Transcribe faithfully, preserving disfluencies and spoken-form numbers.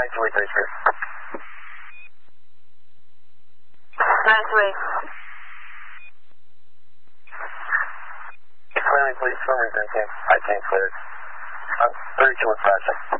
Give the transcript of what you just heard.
nine two eight three three. nine two eight. Clearing, please. Summary, ten team. I team cleared. I'm thirty-two and five seconds.